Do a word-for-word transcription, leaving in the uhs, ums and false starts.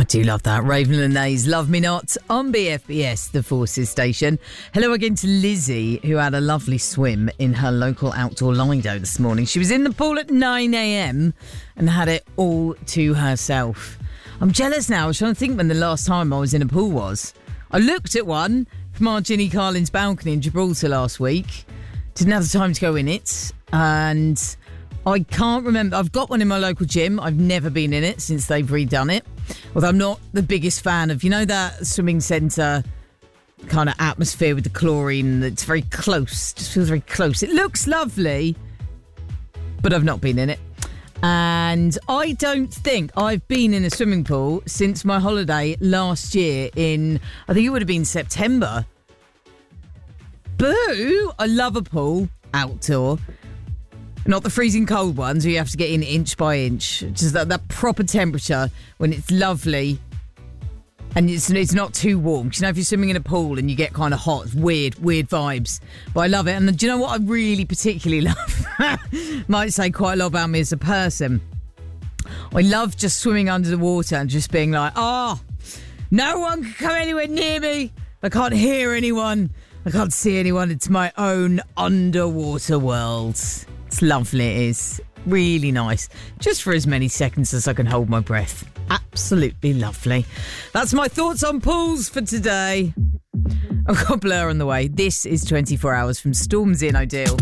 do love that. Raven and Nays, Love Me Not, on B F B S, the Forces station. Hello again to Lizzie, who had a lovely swim in her local outdoor Lido this morning. She was in the pool at nine a.m. and had it all to herself. I'm jealous now. I was trying to think when the last time I was in a pool was. I looked at one from our Ginny Carlin's balcony in Gibraltar last week. Didn't have the time to go in it. And I can't remember. I've got one in my local gym. I've never been in it since they've redone it. Although I'm not the biggest fan of, you know, that swimming centre kind of atmosphere with the chlorine that's very close. Just feels very close. It looks lovely, but I've not been in it. And I don't think I've been in a swimming pool since my holiday last year in, I think it would have been September. Boo! I love a pool, outdoor. Not the freezing cold ones where you have to get in inch by inch. Just that, that proper temperature when it's lovely and it's, it's not too warm. You know, if you're swimming in a pool and you get kind of hot, weird, weird vibes. But I love it. And do you know what I really particularly love? Might say quite a lot about me as a person. I love just swimming under the water and just being like, oh, no one can come anywhere near me. I can't hear anyone. I can't see anyone. It's my own underwater world. It's lovely, it is. Really nice. Just for as many seconds as I can hold my breath. Absolutely lovely. That's my thoughts on pools for today. I've got Blur on the way. This is twenty-four hours from Stormzy and O'Deal.